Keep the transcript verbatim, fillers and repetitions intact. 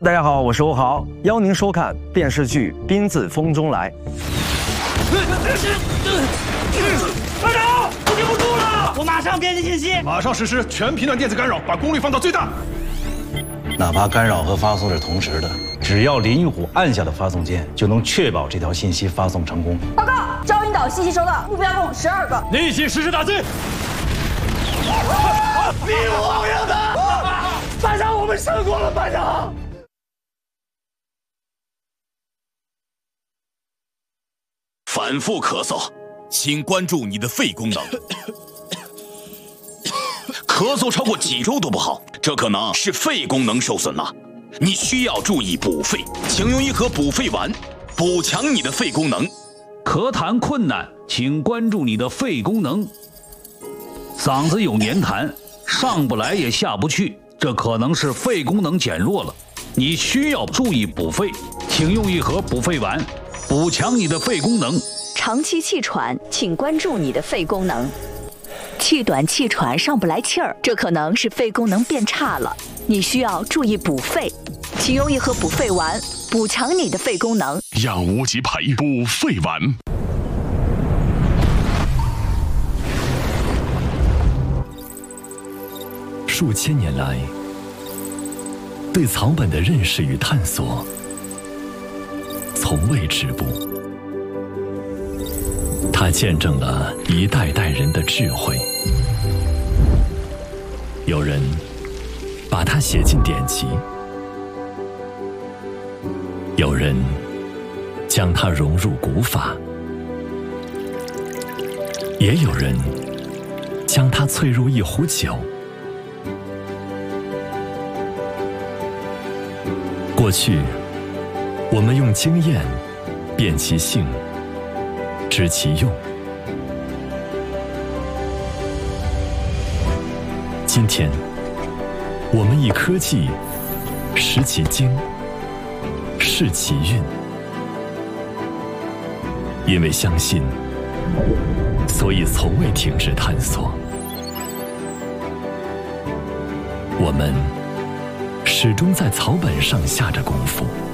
大家好，我是欧豪，邀您收看电视剧《兵自风中来》。 班长，我顶不住了， 我马上编辑信息， 马上实施全频段电子干扰，把功率放到最大。 哪怕干扰和发送是同时的，只要林虎按下了发送键，就能确保这条信息发送成功。 报告，招引岛信息收到，目标共十二个， 立即实施打击。 你忘了他！班长，我们胜过了，班长。 反复咳嗽，请关注你的肺功能。咳嗽超过几周都不好，这可能是肺功能受损了。你需要注意补肺，请用一盒补肺丸，补强你的肺功能。 咳痰困难，请关注你的肺功能。嗓子有黏痰，上不来也下不去，这可能是肺功能减弱了。你需要注意补肺，请用一盒补肺丸。补强你的肺功能。 长期气喘，请关注你的肺功能。气短气喘上不来气儿，这可能是肺功能变差了，你需要注意补肺，请用一盒补肺丸，补强你的肺功能。 养无极培补肺丸。 数千年来，对草本的认识与探索从未止步，它见证了一代代人的智慧。有人把它写进典籍，有人将它融入古法，也有人将它萃入一壶酒。过去，我们用经验辨其性，知其用。今天，我们以科技识其精，试其韵。因为相信，所以从未停止探索。我们始终在草本上下着功夫。